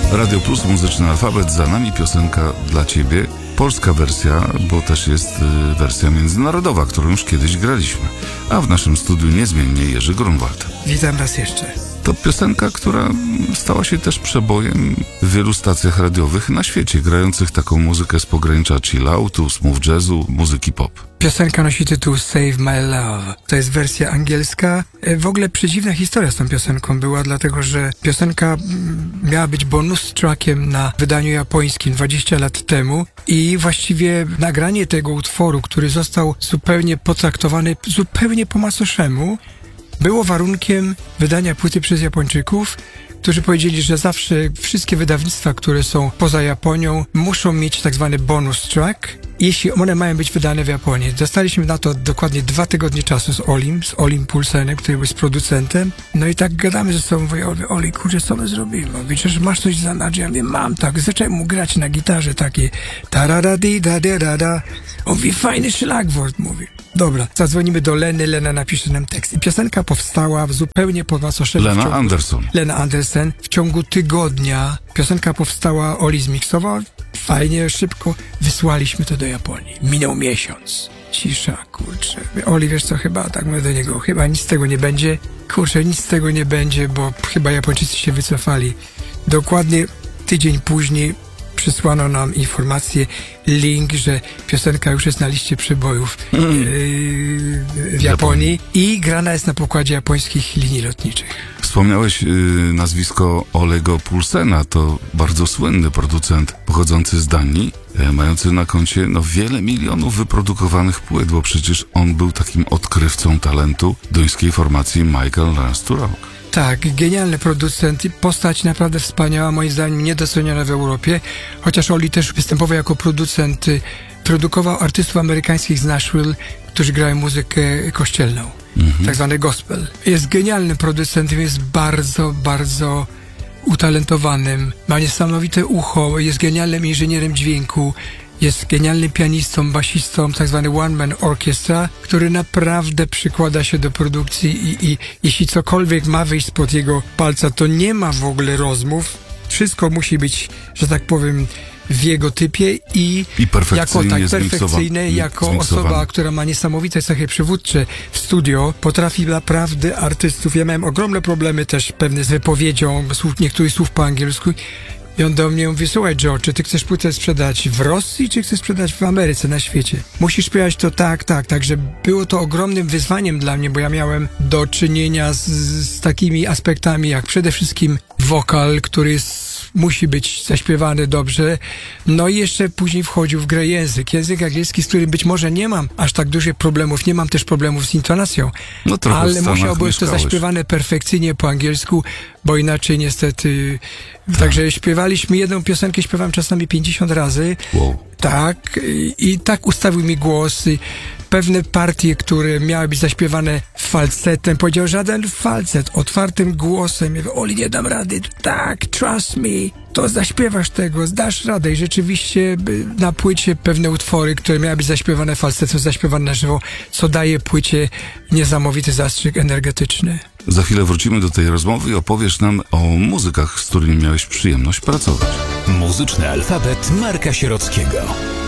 Radio Plus, muzyczny alfabet, za nami piosenka dla Ciebie. Polska wersja, bo też jest wersja międzynarodowa, którą już kiedyś graliśmy. A w naszym studiu niezmiennie Jerzy Grunwald. Witam raz jeszcze. To piosenka, która stała się też przebojem w wielu stacjach radiowych na świecie, grających taką muzykę z pogranicza chilloutu, smooth jazzu, muzyki pop. Piosenka nosi tytuł Save My Love. To jest wersja angielska. W ogóle przedziwna historia z tą piosenką była, dlatego że piosenka miała być bonus trackiem na wydaniu japońskim 20 lat temu i właściwie nagranie tego utworu, który został zupełnie potraktowany zupełnie po macoszemu, było warunkiem wydania płyty przez Japończyków, którzy powiedzieli, że zawsze wszystkie wydawnictwa, które są poza Japonią, muszą mieć tak zwany bonus track, jeśli one mają być wydane w Japonii. Dostaliśmy na to dokładnie 2 tygodnie czasu z Olim Poulsenem, który był z producentem. No i tak gadamy ze sobą, mówię, Oli, kurczę, co my zrobimy? Mówi, że masz coś za nadzie? Ja mówię, mam, tak. Zacząłem mu grać na gitarze takie ta-ra-da-di-da-da-da-da. On mówi, fajny szlagwort, mówi. Dobra, zadzwonimy do Leny, Lena napisze nam tekst. I piosenka powstała zupełnie po macoszemu. Lena Anderson. W ciągu tygodnia piosenka powstała, Oli zmiksował, fajnie, szybko. Wysłaliśmy to do Japonii. Minął miesiąc. Cisza, kurczę. Oli, wiesz co, chyba, tak mówię do niego, chyba nic z tego nie będzie. Kurczę, nic z tego nie będzie, bo chyba Japończycy się wycofali. Dokładnie tydzień później przysłano nam informację, link, że piosenka już jest na liście przebojów w Japonii i grana jest na pokładzie japońskich linii lotniczych. Wspomniałeś nazwisko Olego Poulsena, to bardzo słynny producent pochodzący z Danii, mający na koncie wiele milionów wyprodukowanych płyt, bo przecież on był takim odkrywcą talentu duńskiej formacji Michael Learns to Rock. Tak, genialny producent i postać naprawdę wspaniała, moim zdaniem niedoceniona w Europie, chociaż Oli też występował jako producent, produkował artystów amerykańskich z Nashville, którzy grają muzykę kościelną, tak zwany gospel. Jest genialnym producentem, jest bardzo, bardzo utalentowanym, ma niesamowite ucho, jest genialnym inżynierem dźwięku, jest genialnym pianistą, basistą, tak zwany one-man orchestra, który naprawdę przykłada się do produkcji i jeśli cokolwiek ma wyjść spod jego palca, to nie ma w ogóle rozmów. Wszystko musi być, że tak powiem, w jego typie i jako tak perfekcyjne, jako osoba, która ma niesamowite cechy przywódcze w studio, potrafi naprawdę artystów. Ja miałem ogromne problemy też pewne z wypowiedzią niektórych słów po angielsku. I on do mnie mówi, słuchaj Joe, czy ty chcesz płytę sprzedać w Rosji, czy chcesz sprzedać w Ameryce, na świecie? Musisz śpiewać to tak. Także było to ogromnym wyzwaniem dla mnie, bo ja miałem do czynienia z takimi aspektami, jak przede wszystkim wokal, który musi być zaśpiewany dobrze. No i jeszcze później wchodził w grę język angielski, z którym być może nie mam aż tak dużych problemów, nie mam też problemów z intonacją, ale musiało być to zaśpiewane perfekcyjnie po angielsku, bo inaczej niestety... Także śpiewaliśmy jedną piosenkę, śpiewałem czasami 50 razy. Wow. Tak, i tak ustawił mi głos. Pewne partie, które miały być zaśpiewane falsetem, powiedział żaden falset, otwartym głosem. Ja mówię, Oli, nie dam rady. Tak, trust me, to zaśpiewasz tego, zdasz radę. I rzeczywiście na płycie pewne utwory, które miały być zaśpiewane falsetem, zaśpiewane na żywo, co daje płycie niesamowity zastrzyk energetyczny. Za chwilę wrócimy do tej rozmowy i opowiesz nam o muzykach, z którymi miałeś przyjemność pracować. Muzyczny alfabet Marka Sierockiego.